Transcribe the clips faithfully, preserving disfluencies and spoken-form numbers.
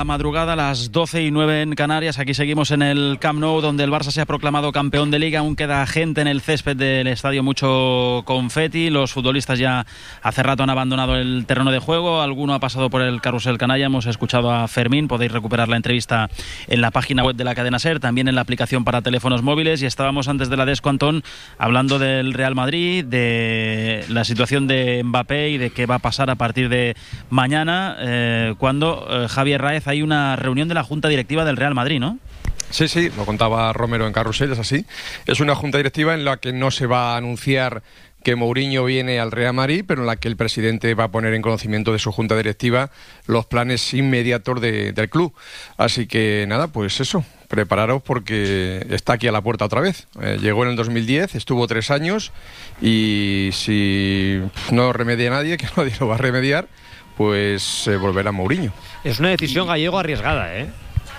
madrugada, las doce y nueve en Canarias. Aquí seguimos en el Camp Nou, donde el Barça se ha proclamado campeón de Liga. Aún queda gente en el césped del estadio, mucho confeti. Los futbolistas ya hace rato han abandonado el terreno de juego. Alguno ha pasado por el carrusel canalla. Hemos escuchado a Fermín. Podéis recuperar la entrevista en la página web de la cadena SER, también en la aplicación para teléfonos móviles. Y estábamos antes de la desco, Antón, hablando del Real Madrid, de la situación de Mbappé y de qué va a pasar a partir de mañana, eh, cuando eh, Javier Raez, hay una reunión de la Junta Directiva del Real Madrid, ¿no? Sí, sí, lo contaba Romero en Carrusel, es así. Es una junta directiva en la que no se va a anunciar que Mourinho viene al Real Madrid, pero en la que el presidente va a poner en conocimiento de su junta directiva los planes inmediatos de, del club. Así que nada, pues eso, prepararos porque está aquí a la puerta otra vez. Eh, llegó en el dos mil diez, estuvo tres años y si no remedia nadie, que nadie lo va a remediar, pues se eh, volverá Mourinho. Es una decisión Gallego arriesgada, ¿eh?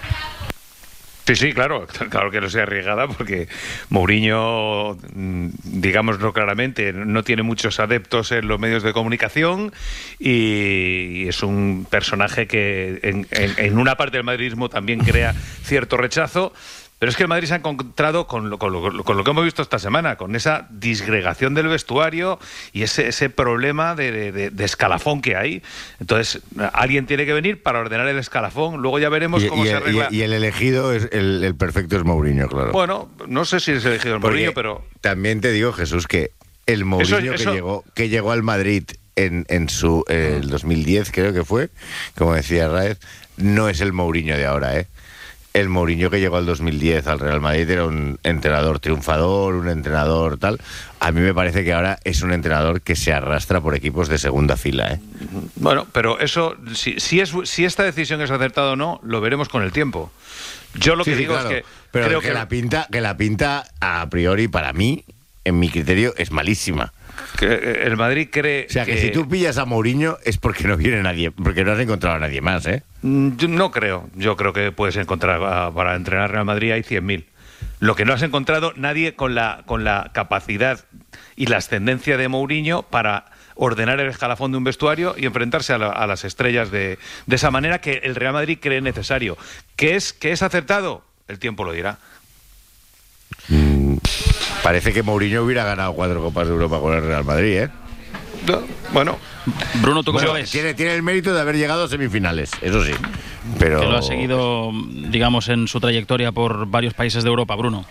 Sí, sí, claro, claro que no sea arriesgada porque Mourinho, digámoslo claramente, no tiene muchos adeptos en los medios de comunicación y es un personaje que en, en, en una parte del madridismo también crea cierto rechazo. Pero es que el Madrid se ha encontrado con lo, con, lo, con lo que hemos visto esta semana, con esa disgregación del vestuario y ese, ese problema de, de, de escalafón que hay. Entonces, alguien tiene que venir para ordenar el escalafón. Luego ya veremos y, cómo y, se arregla. Y, y el elegido, es el, el perfecto es Mourinho, claro. Bueno, no sé si es elegido el Mourinho, pero... También te digo, Jesús, que el Mourinho eso, eso... que llegó que llegó al Madrid en, en su eh, el dos mil diez, creo que fue, como decía Raez, no es el Mourinho de ahora, ¿eh? El Mourinho que llegó al dos mil diez al Real Madrid era un entrenador triunfador, un entrenador tal. A mí me parece que ahora es un entrenador que se arrastra por equipos de segunda fila, ¿eh? Bueno, pero eso, si, si, es, si esta decisión es acertada o no, lo veremos con el tiempo. Yo lo sí, que sí, digo claro, es que... Pero creo que, que la pinta, que la pinta, a priori, para mí, en mi criterio, es malísima. Que el Madrid cree... O sea, que, que si tú pillas a Mourinho es porque no viene nadie, porque no has encontrado a nadie más, ¿eh? Yo no creo. Yo creo que puedes encontrar, a, para entrenar Real Madrid hay cien mil. Lo que no has encontrado, nadie con la, con la capacidad y la ascendencia de Mourinho para ordenar el escalafón de un vestuario y enfrentarse a, la, a las estrellas de, de esa manera que el Real Madrid cree necesario. ¿Qué es, qué es acertado? El tiempo lo dirá. Mm, parece que Mourinho hubiera ganado cuatro Copas de Europa con el Real Madrid, ¿eh? No, bueno, Bruno, ¿tú cómo bueno, lo ves? Tiene, tiene el mérito de haber llegado a semifinales, eso sí. Pero... Que lo ha seguido, digamos, en su trayectoria por varios países de Europa, Bruno.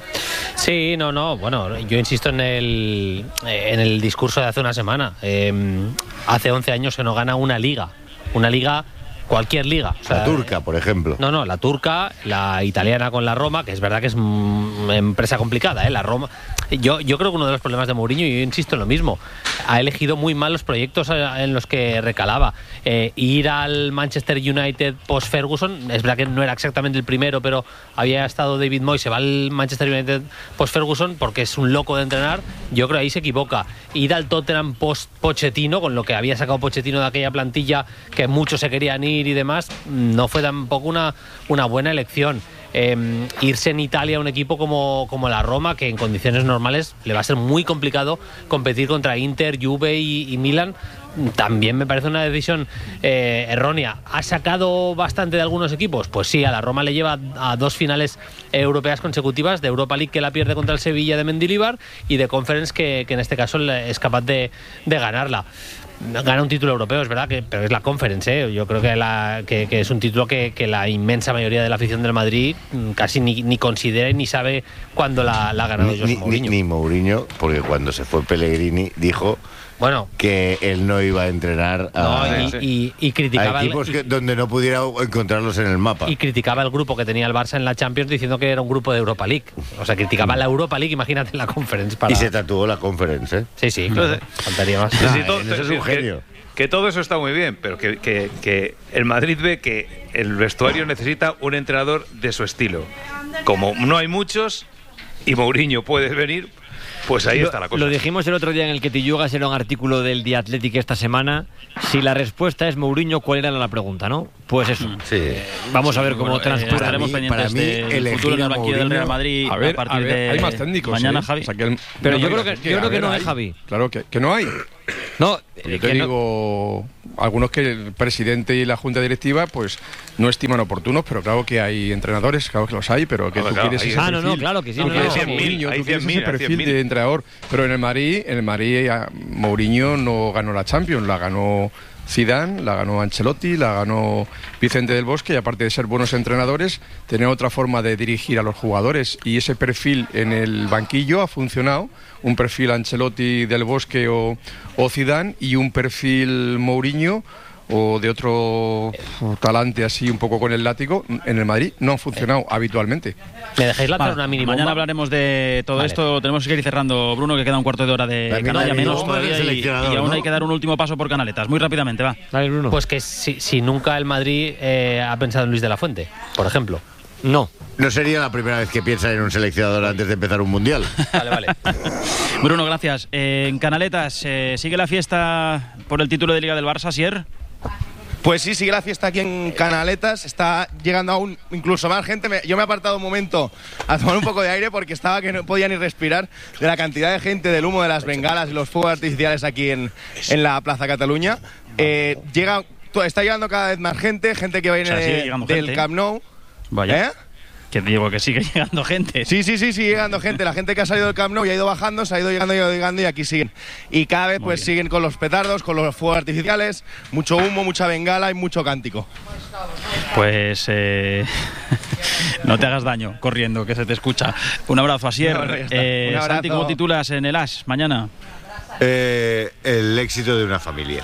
Sí, no, no, bueno, yo insisto en el, en el discurso de hace una semana. Eh, hace once años se nos gana una liga, una liga... Cualquier liga. O sea, la turca, por ejemplo. No, no, la turca, la italiana con la Roma, que es verdad que es una empresa complicada, ¿eh? La Roma. Yo, yo creo que uno de los problemas de Mourinho, y yo insisto en lo mismo, ha elegido muy mal los proyectos en los que recalaba. Eh, ir al Manchester United post-Ferguson, es verdad que no era exactamente el primero, pero había estado David Moyes, se va al Manchester United post-Ferguson porque es un loco de entrenar, yo creo que ahí se equivoca. Ir al Tottenham post-Pochettino, con lo que había sacado Pochettino de aquella plantilla que muchos se querían ir y demás, no fue tampoco una, una buena elección. Eh, irse en Italia a un equipo como, como la Roma, que en condiciones normales le va a ser muy complicado competir contra Inter, Juve y, y Milan, también me parece una decisión eh, errónea. ¿Ha sacado bastante de algunos equipos? Pues sí, a la Roma le lleva a dos finales europeas consecutivas, de Europa League que la pierde contra el Sevilla de Mendilibar y de Conference que, que en este caso es capaz de, de ganarla. Gana un título europeo, es verdad, que, pero es la Conference, ¿eh? Yo creo que, la, que, que es un título que, que la inmensa mayoría de la afición del Madrid casi ni, ni considera ni sabe cuándo la, la ha ganado José Mourinho. Ni, ni Mourinho, porque cuando se fue Pellegrini dijo bueno, que él no iba a entrenar a, no, y, y, y criticaba a equipos el, que, donde no pudiera encontrarlos en el mapa. Y criticaba el grupo que tenía el Barça en la Champions diciendo que era un grupo de Europa League. O sea, criticaba la Europa League, imagínate en la Conference. Para... Y se tatuó la Conference, ¿eh? Sí, sí, claro. Entonces, faltaría más. Sí, sí, todo, eso es un genio. Que, que todo eso está muy bien, pero que, que, que el Madrid ve que el vestuario necesita un entrenador de su estilo. Como no hay muchos y Mourinho puede venir, pues ahí lo, está la cosa. Lo dijimos el otro día en el que Tillugas era un artículo del The Athletic esta semana. Si la respuesta es Mourinho, ¿cuál era la pregunta, no? Pues eso. Sí. Eh, vamos sí, a ver cómo bueno, transcurre. Eh, estaremos pendientes del futuro en el banquillo del Real Madrid a, ver, a partir a ver, de hay más técnicos, mañana, ¿eh? Javi. O sea, que el, Pero no, yo no, creo que, es que, yo creo que ver, no hay, es, Javi. Claro que, que no hay. No, yo te digo, no... algunos que el presidente y la junta directiva pues no estiman oportunos, pero claro que hay entrenadores, claro que los hay, pero que no, tú claro, quieres ese ah, perfil, no, no, claro que sí, tú no, quieres no, no, Mourinho, tú quieres ese perfil de entrenador, pero en el Madrid, en el Madrid Mourinho no ganó la Champions, la ganó Zidane, la ganó Ancelotti, la ganó Vicente del Bosque, y aparte de ser buenos entrenadores, tener otra forma de dirigir a los jugadores, y ese perfil en el banquillo ha funcionado, un perfil Ancelotti, del Bosque o, o Zidane, y un perfil Mourinho o de otro talante así un poco con el látigo, en el Madrid no han funcionado eh. habitualmente. ¿Me dejáis lanzar vale, una mini Mañana bomba? hablaremos de todo vale. esto. Tenemos que ir cerrando, Bruno, que queda un cuarto de hora de Canalla, menos todavía, y, y aún ¿no? hay que dar un último paso por Canaletas. Muy rápidamente, va. Dale, Bruno. Pues que si, si nunca el Madrid eh, ha pensado en Luis de la Fuente, por ejemplo. No. No sería la primera vez que piensan en un seleccionador antes de empezar un mundial. Vale, vale. Bruno, gracias. Eh, en Canaletas, eh, ¿sigue la fiesta por el título de Liga del Barça, Sier? Pues sí, sigue la fiesta aquí en Canaletas, está llegando aún incluso más gente. Me, yo me he apartado un momento a tomar un poco de aire porque estaba que no podía ni respirar de la cantidad de gente, del humo de las bengalas y los fuegos artificiales aquí en, en la Plaza Cataluña. Eh, llega, está llegando cada vez más gente, gente que viene o sea, de, del gente. Camp Nou. Vaya. ¿Eh? Que digo que sigue llegando gente. Sí, sí, sí, sigue llegando gente. La gente que ha salido del Camp Nou y ha ido bajando, se ha ido llegando, ido llegando y aquí siguen. Y cada vez Muy pues bien. siguen con los petardos, con los fuegos artificiales, mucho humo, mucha bengala y mucho cántico. Pues eh, no te hagas daño corriendo, que se te escucha. Un abrazo, Asier. No, no, eh, Un abrazo. Santi, ¿cómo titulas en el As mañana? Eh, el éxito de una familia.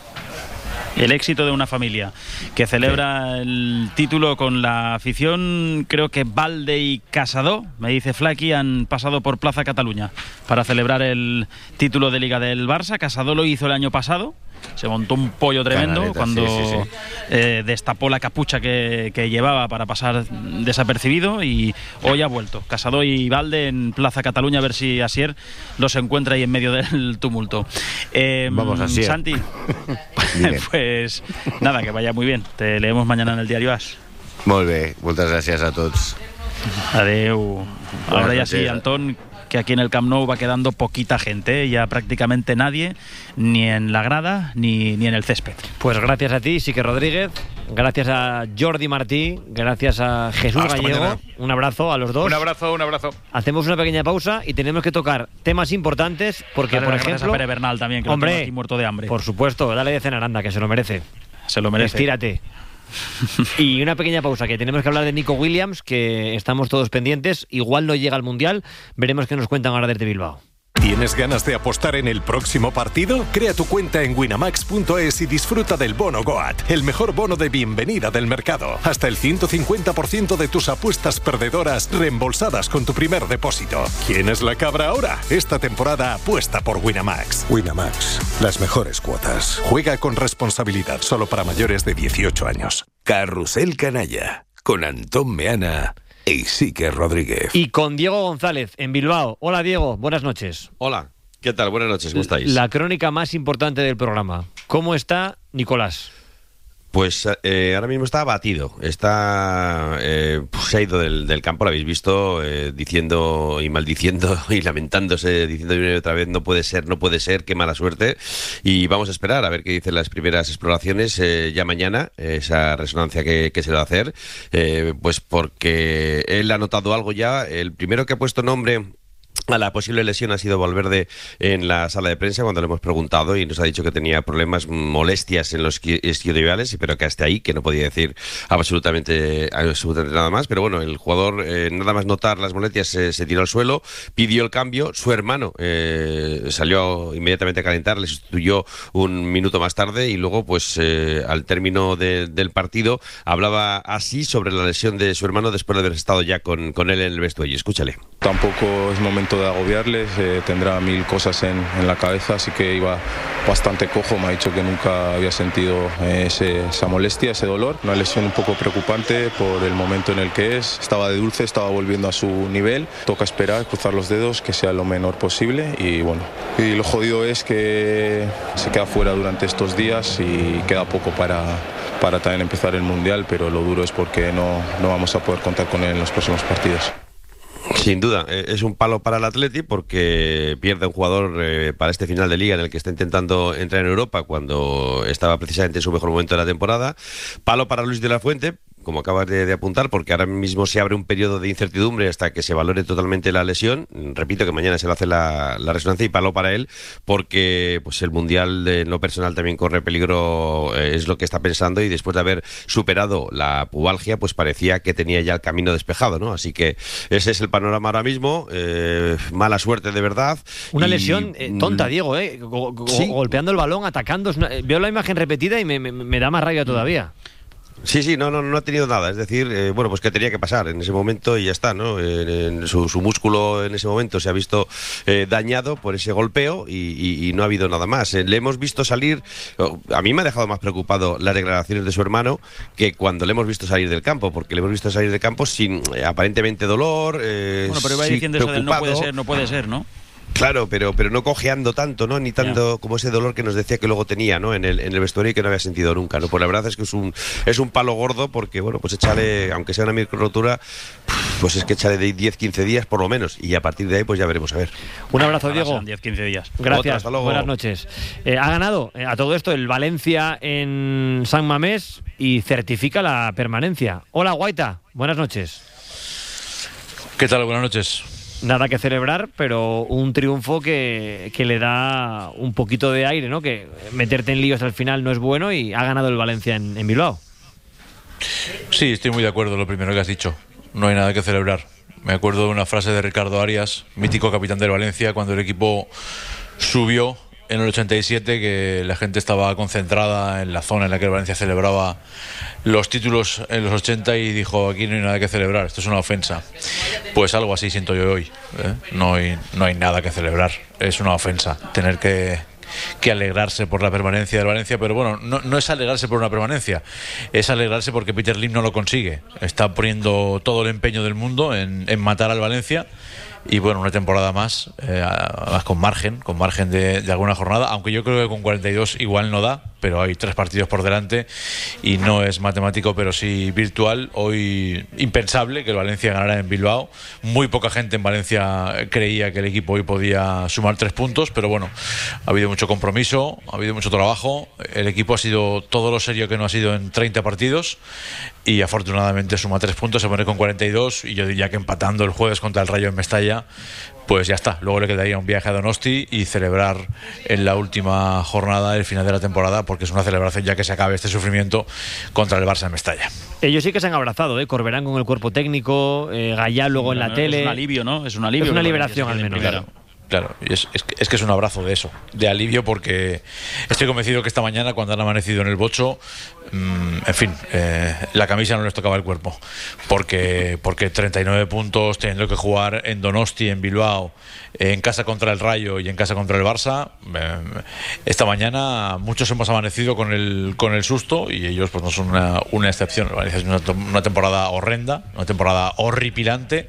El éxito de una familia que celebra sí. el título con la afición. Creo que Valde y Casado, me dice Flaky, han pasado por Plaza Cataluña para celebrar el título de Liga del Barça. Casado lo hizo el año pasado, se montó un pollo tremendo Canaleta, cuando sí, sí, sí. Eh, destapó la capucha que, que llevaba para pasar desapercibido, y hoy ha vuelto Casado y Valde en Plaza Cataluña, a ver si Asier los encuentra ahí en medio del tumulto. Eh, Vamos, Asier. Santi, pues nada, que vaya muy bien. Te leemos mañana en el diario As. Molt bé, moltes gràcies a tots. Adeu. Ahora ya sí, Antón, que aquí en el Camp Nou va quedando poquita gente, ¿eh? Ya prácticamente nadie, ni en la grada ni, ni en el césped. Pues gracias a ti, Sique Rodríguez, gracias a Jordi Martí, gracias a Jesús Hasta Gallego. Mañana. Un abrazo a los dos. Un abrazo, un abrazo. Hacemos una pequeña pausa y tenemos que tocar temas importantes porque, dale, por ejemplo, a Pere Bernal también, que hombre, lo tengo aquí muerto de hambre. Por supuesto, dale de cenar, anda, que se lo merece. Se lo merece. Estírate. Y una pequeña pausa, que tenemos que hablar de Nico Williams, que estamos todos pendientes. Igual no llega al Mundial, veremos qué nos cuentan ahora desde Bilbao. ¿Tienes ganas de apostar en el próximo partido? Crea tu cuenta en winamax punto es y disfruta del bono Goat, el mejor bono de bienvenida del mercado. Hasta el ciento cincuenta por ciento de tus apuestas perdedoras reembolsadas con tu primer depósito. ¿Quién es la cabra ahora? Esta temporada apuesta por Winamax. Winamax, las mejores cuotas. Juega con responsabilidad, solo para mayores de dieciocho años. Carrusel Canalla, con Antón Meana y Sique Rodríguez. Y con Diego González, en Bilbao. Hola, Diego, buenas noches. Hola, ¿qué tal? Buenas noches, ¿cómo estáis? La crónica más importante del programa. ¿Cómo está Nicolás? Pues eh, ahora mismo está abatido, está eh, pues se ha ido del, del campo, lo habéis visto, eh, diciendo y maldiciendo y lamentándose, diciendo una y otra vez no puede ser, no puede ser, qué mala suerte, y vamos a esperar a ver qué dicen las primeras exploraciones eh, ya mañana, eh, esa resonancia que, que se le va a hacer, eh, pues porque él ha notado algo ya, el primero que ha puesto nombre a la posible lesión ha sido Valverde en la sala de prensa cuando le hemos preguntado, y nos ha dicho que tenía problemas, molestias en los isquiotibiales, pero que hasta ahí, que no podía decir absolutamente, absolutamente nada más. Pero bueno, el jugador, eh, nada más notar las molestias, eh, se tiró al suelo, pidió el cambio. Su hermano eh, salió inmediatamente a calentar, le sustituyó un minuto más tarde, y luego, pues eh, al término de, del partido, hablaba así sobre la lesión de su hermano después de haber estado ya con, con él en el vestuario. Escúchale. Tampoco es momento de agobiarles, eh, tendrá mil cosas en, en la cabeza, así que iba bastante cojo, me ha dicho que nunca había sentido eh, ese, esa molestia, ese dolor, una lesión un poco preocupante por el momento en el que es, estaba de dulce, estaba volviendo a su nivel, toca esperar, cruzar los dedos, que sea lo menor posible, y bueno, y lo jodido es que se queda fuera durante estos días y queda poco para, para también empezar el Mundial, pero lo duro es porque no, no vamos a poder contar con él en los próximos partidos. Sin duda, es un palo para el Atleti porque pierde un jugador eh, para este final de liga en el que está intentando entrar en Europa cuando estaba precisamente en su mejor momento de la temporada. Palo para Luis de la Fuente, como acabas de, de apuntar, porque ahora mismo se abre un periodo de incertidumbre hasta que se valore totalmente la lesión. Repito que mañana se le hace la, la resonancia, y palo para él porque pues el Mundial de, en lo personal también corre peligro, eh, es lo que está pensando, y después de haber superado la pubalgia pues parecía que tenía ya el camino despejado, ¿no? Así que ese es el panorama ahora mismo. Eh, mala suerte de verdad. Una y, lesión eh, tonta, Diego, ¿eh? Go go ¿sí? Golpeando el balón, atacando. Una, veo la imagen repetida y me, me, me da más rabia todavía. Sí, sí, no, no, no ha tenido nada. Es decir, eh, bueno, pues que tenía que pasar en ese momento y ya está, ¿no? Eh, en su, su músculo en ese momento se ha visto eh, dañado por ese golpeo y, y, y no ha habido nada más. Eh, le hemos visto salir. A mí me ha dejado más preocupado las declaraciones de su hermano que cuando le hemos visto salir del campo, porque le hemos visto salir del campo sin eh, aparentemente dolor. Eh, bueno, pero iba sí, diciendo eso de no puede ser, no puede ser, ¿no? Claro, pero pero no cojeando tanto, ¿no? Ni tanto yeah. como ese dolor que nos decía que luego tenía, ¿no? En el, en el vestuario y que no había sentido nunca, ¿no? Pues la verdad es que es un es un palo gordo porque, bueno, pues échale, aunque sea una micro rotura, pues es que échale de diez, quince días por lo menos, y a partir de ahí pues ya veremos a ver. Un abrazo, Diego. diez, quince días. Gracias, buenas noches. Eh, ha ganado eh, a todo esto el Valencia en San Mamés y certifica la permanencia. Hola, Guaita, buenas noches. ¿Qué tal? Buenas noches. Nada que celebrar, pero un triunfo que, que le da un poquito de aire, ¿no? Que meterte en líos al final no es bueno, y ha ganado el Valencia en, en Bilbao. Sí, estoy muy de acuerdo con lo primero que has dicho. No hay nada que celebrar. Me acuerdo de una frase de Ricardo Arias, mítico capitán del Valencia, cuando el equipo subió en el ochenta y siete, que la gente estaba concentrada en la zona en la que el Valencia celebraba los títulos en los ochenta, y dijo: aquí no hay nada que celebrar, esto es una ofensa. Pues algo así siento yo hoy, ¿eh? no, hay, no hay nada que celebrar, es una ofensa tener que, que alegrarse por la permanencia del Valencia, pero bueno, no, no es alegrarse por una permanencia, es alegrarse porque Peter Lim no lo consigue. Está poniendo todo el empeño del mundo en, en matar al Valencia. Y bueno, una temporada más, eh, más con margen, con margen de, de alguna jornada, aunque yo creo que con cuarenta y dos igual no da, pero hay tres partidos por delante y no es matemático, pero sí virtual. Hoy impensable que el Valencia ganara en Bilbao. Muy poca gente en Valencia creía que el equipo hoy podía sumar tres puntos, pero bueno, ha habido mucho compromiso, ha habido mucho trabajo. El equipo ha sido todo lo serio que no ha sido en treinta partidos, y afortunadamente suma tres puntos, se pone con cuarenta y dos, y yo diría que empatando el jueves contra el Rayo en Mestalla, pues ya está. Luego le quedaría un viaje a Donosti y celebrar en la última jornada el final de la temporada, porque es una celebración ya que se acabe este sufrimiento contra el Barça en Mestalla. Ellos sí que se han abrazado, ¿eh? Corberán con el cuerpo técnico, eh, Gallá luego en la no, tele. Es un alivio, ¿no? Es un alivio. Es una liberación al menos. Claro. Claro, y es, es, es que es un abrazo de eso, de alivio, porque estoy convencido que esta mañana, cuando han amanecido en el bocho, mmm, en fin, eh, la camisa no les tocaba el cuerpo, porque, porque treinta y nueve puntos, teniendo que jugar en Donosti, en Bilbao, en casa contra el Rayo y en casa contra el Barça, eh, esta mañana muchos hemos amanecido con el, con el susto, y ellos pues no son una, una excepción. Es una, una temporada horrenda, una temporada horripilante,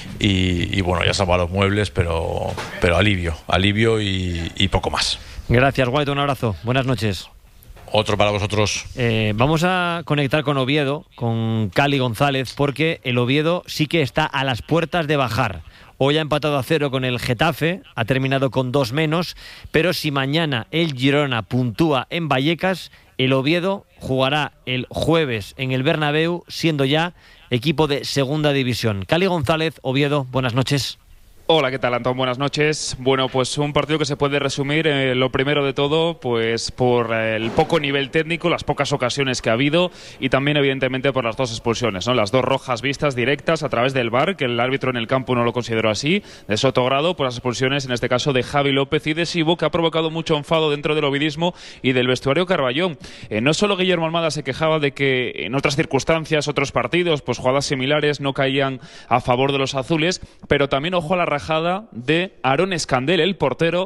y, y bueno, ya salva los muebles, pero... pero alivio, alivio y, y poco más. Gracias, Guaito, un abrazo. Buenas noches. Otro para vosotros. Eh, vamos a conectar con Oviedo, con Cali González, porque el Oviedo sí que está a las puertas de bajar. Hoy ha empatado a cero con el Getafe, ha terminado con dos menos, pero si mañana el Girona puntúa en Vallecas, el Oviedo jugará el jueves en el Bernabéu, siendo ya equipo de segunda división. Cali González, Oviedo, buenas noches. Hola, ¿qué tal, Antón? Buenas noches. Bueno, pues un partido que se puede resumir, eh, lo primero de todo, pues por eh, el poco nivel técnico, las pocas ocasiones que ha habido, y también, evidentemente, por las dos expulsiones, ¿no? Las dos rojas vistas directas a través del V A R, que el árbitro en el campo no lo consideró así, de Sotogrado, por las expulsiones, en este caso, de Javi López y de Sibo, que ha provocado mucho enfado dentro del ovidismo y del vestuario Carballón. Eh, no solo Guillermo Almada se quejaba de que en otras circunstancias, otros partidos, pues jugadas similares no caían a favor de los azules, pero también, ojo a la rajada de Aarón Escandel, el portero,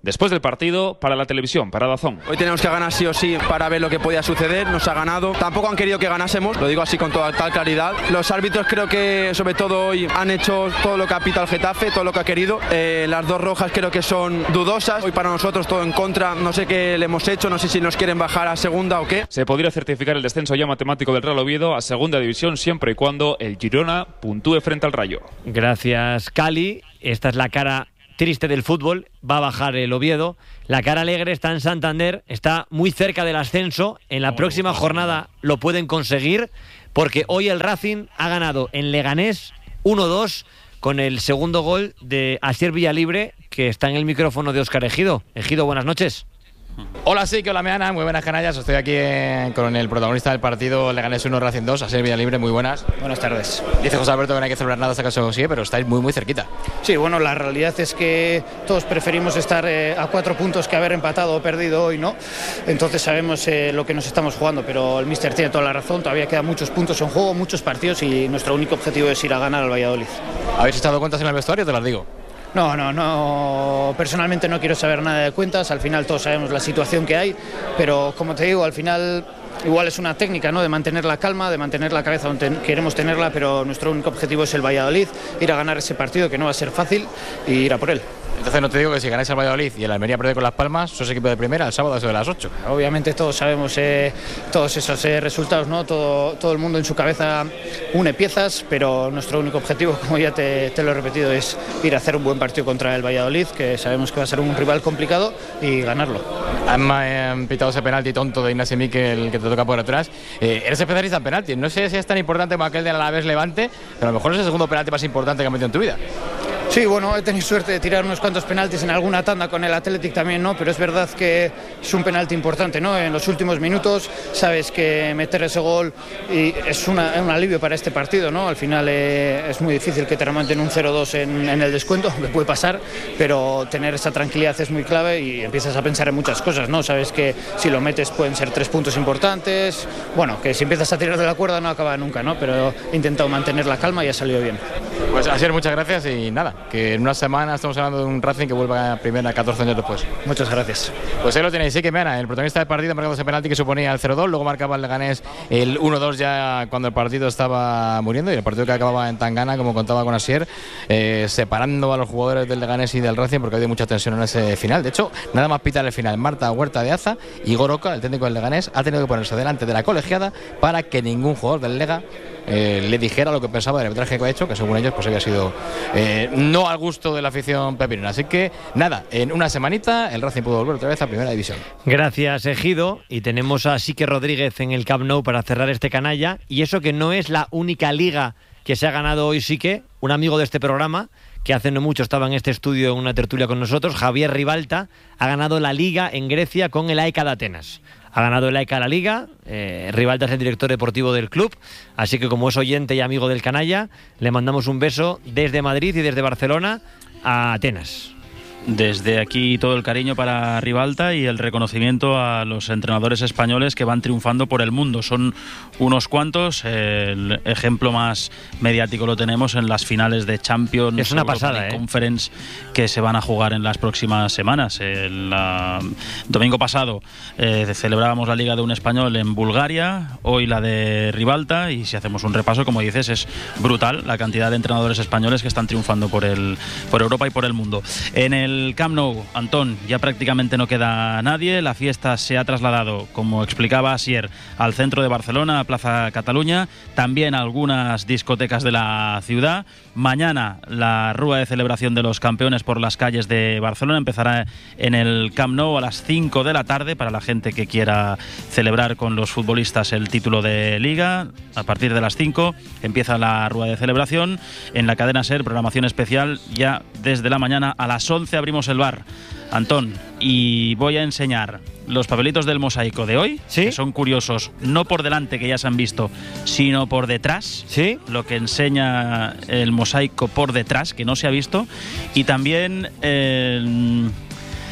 después del partido, para la televisión, para Dazón. Hoy tenemos que ganar sí o sí para ver lo que podía suceder, nos ha ganado. Tampoco han querido que ganásemos, lo digo así con toda tal claridad. Los árbitros creo que sobre todo hoy han hecho todo lo que ha pitado el Getafe, todo lo que ha querido. Eh, las dos rojas creo que son dudosas, hoy para nosotros todo en contra, no sé qué le hemos hecho, no sé si nos quieren bajar a segunda o qué. Se podría certificar el descenso ya matemático del Real Oviedo a segunda división siempre y cuando el Girona puntúe frente al Rayo. Gracias, Cali. Esta es la cara triste del fútbol, va a bajar el Oviedo. La cara alegre está en Santander, está muy cerca del ascenso. En la próxima jornada lo pueden conseguir porque hoy el Racing ha ganado en Leganés uno dos con el segundo gol de Asier Villalibre, que está en el micrófono de Óscar Ejido. Ejido, buenas noches. Hola, sí, que hola, Meana, muy buenas canallas. Estoy aquí eh, con el protagonista del partido Leganés uno, Racing dos, Asier Villalibre, muy buenas. Buenas tardes. Dice José Alberto que no hay que celebrar nada hasta que se consigue, pero estáis muy, muy cerquita. Sí, bueno, la realidad es que todos preferimos estar eh, a cuatro puntos que haber empatado o perdido hoy, ¿no? Entonces sabemos eh, lo que nos estamos jugando, pero el míster tiene toda la razón, todavía quedan muchos puntos en juego, muchos partidos y nuestro único objetivo es ir a ganar al Valladolid. ¿Habéis echado cuentas en el vestuario? Te las digo. No, no, no. Personalmente no quiero saber nada de cuentas. Al final todos sabemos la situación que hay, pero como te digo, al final igual es una técnica, ¿no? De mantener la calma, de mantener la cabeza donde queremos tenerla, pero nuestro único objetivo es el Valladolid, ir a ganar ese partido que no va a ser fácil y ir a por él. Entonces no te digo que si ganáis al Valladolid y el Almería pierde con Las Palmas, sos equipo de primera el sábado a eso de las ocho. Obviamente todos sabemos eh, todos esos eh, resultados, ¿no? Todo, todo el mundo en su cabeza une piezas, pero nuestro único objetivo, como ya te, te lo he repetido, es ir a hacer un buen partido contra el Valladolid, que sabemos que va a ser un rival complicado, y ganarlo. Han eh, pitado ese penalti tonto de Ignacio Miquel que te toca por atrás. Eh, eres especialista en penalti. No sé si es tan importante como aquel de Alavés Levante, pero a lo mejor es el segundo penalti más importante que has metido en tu vida. Sí, bueno, he tenido suerte de tirar unos cuantos penaltis en alguna tanda con el Athletic también, ¿no? Pero es verdad que es un penalti importante, ¿no? En los últimos minutos sabes que meter ese gol y es una, un alivio para este partido, ¿no? Al final eh, es muy difícil que te remonten un cero dos en, en el descuento, me puede pasar, pero tener esa tranquilidad es muy clave y empiezas a pensar en muchas cosas, ¿no? Sabes que si lo metes pueden ser tres puntos importantes, bueno, que si empiezas a tirar de la cuerda no acaba nunca, ¿no? Pero he intentado mantener la calma y ha salido bien. Pues Asier, muchas gracias y nada, que en una semana estamos hablando de un Racing que vuelve a primera catorce años después. Muchas gracias. Pues ahí lo tenéis, sí que Meana, el protagonista del partido, marcando ese penalti que suponía el cero dos, luego marcaba el Leganés el uno dos ya cuando el partido estaba muriendo y el partido que acababa en Tangana, como contaba con Asier, eh, separando a los jugadores del Leganés y del Racing porque había mucha tensión en ese final. De hecho, nada más pitar el final, Marta Huerta de Aza y Goroca, el técnico del Leganés, ha tenido que ponerse delante de la colegiada para que ningún jugador del Lega Eh, le dijera lo que pensaba del arbitraje que ha hecho, que según ellos pues había sido eh, no al gusto de la afición pepinera. Así que nada, en una semanita el Racing pudo volver otra vez a primera división. Gracias, Ejido. Y tenemos a Sique Rodríguez en el Camp Nou para cerrar este canalla. Y eso que no es la única liga que se ha ganado hoy, Sique, un amigo de este programa que hace no mucho estaba en este estudio en una tertulia con nosotros, Javier Ribalta, ha ganado la Liga en Grecia con el A E K de Atenas. Ha ganado el A E K la Liga, eh, Ribalta es el director deportivo del club, así que como es oyente y amigo del canalla, le mandamos un beso desde Madrid y desde Barcelona a Atenas. Desde aquí todo el cariño para Ribalta y el reconocimiento a los entrenadores españoles que van triunfando por el mundo. Son unos cuantos. El ejemplo más mediático lo tenemos en las finales de Champions, es una Europa pasada, League ¿eh? Conference, que se van a jugar en las próximas semanas. El uh, domingo pasado eh, celebrábamos la Liga de un Español en Bulgaria, hoy la de Ribalta, y si hacemos un repaso, como dices, es brutal la cantidad de entrenadores españoles que están triunfando por, el, por Europa y por el mundo. En el El Camp Nou, Antón, ya prácticamente no queda nadie. La fiesta se ha trasladado, como explicaba Asier, al centro de Barcelona, a Plaza Cataluña, también a algunas discotecas de la ciudad. Mañana la rúa de celebración de los campeones por las calles de Barcelona empezará en el Camp Nou a las cinco de la tarde para la gente que quiera celebrar con los futbolistas el título de Liga. A partir de las cinco empieza la rúa de celebración. En la cadena SER, programación especial, ya desde la mañana a las once abrimos el bar, Antón, y voy a enseñar los papelitos del mosaico de hoy, ¿sí? Que son curiosos, no por delante, que ya se han visto, sino por detrás, ¿sí? Lo que enseña el mosaico por detrás, que no se ha visto, y también eh,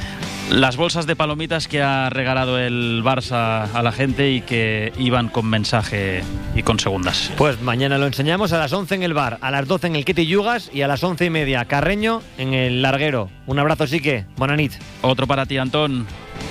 Las bolsas de palomitas que ha regalado el Barça a la gente y que iban con mensaje y con segundas. Pues mañana lo enseñamos a las once en el bar, a las doce en el Kitty Yugas y a las once y media Carreño en el Larguero. Un abrazo, Sique. Buena nit. Otro para ti, Antón.